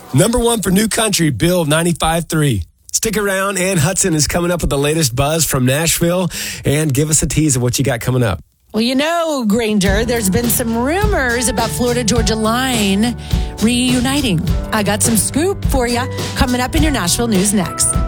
Number one for New Country, Bill 95.3. Stick around. Ann Hudson is coming up with the latest buzz from Nashville. And give us a tease of what you got coming up. Well, you know, Granger, there's been some rumors about Florida-Georgia Line reuniting. I got some scoop for you coming up in your Nashville news next.